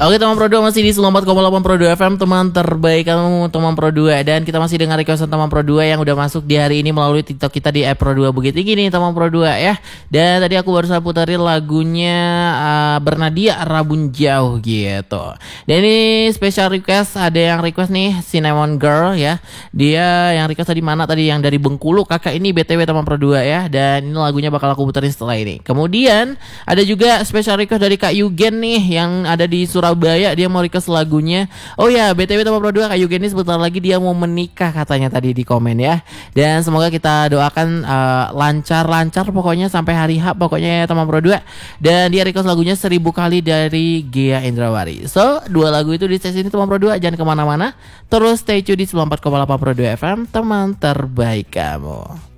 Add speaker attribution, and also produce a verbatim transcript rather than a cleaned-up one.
Speaker 1: Oke teman Pro dua, masih di sembilan puluh empat koma delapan Pro dua F M, teman terbaik kamu teman Pro dua. Dan kita masih dengan requestan teman Pro dua yang udah masuk di hari ini melalui TikTok kita di app Pro dua Bukit Tinggi nih teman Pro dua ya. Dan tadi aku baru saja puterin lagunya uh, Bernadia Rabun Jauh gitu. Dan ini special request, ada yang request nih Cinnamon Girl ya. Dia yang request tadi mana tadi, yang dari Bengkulu kakak ini B T W teman Pro dua ya. Dan ini lagunya bakal aku puterin setelah ini. Kemudian ada juga special request dari Kak Yugen nih yang ada di Surabaya, dia mau request lagunya. Oh ya, B T W teman Pro dua, Kak Yugen ini sebentar lagi dia mau menikah katanya tadi di komen ya. Dan semoga kita doakan uh, lancar-lancar pokoknya sampai hari H pokoknya ya teman Pro dua. Dan dia request lagunya Seribu Kali dari Gia Indrawari. So, dua lagu itu di sesi ini teman Pro dua, jangan kemana-mana. Terus stay tune di sembilan puluh empat koma delapan Pro dua F M, teman terbaik kamu.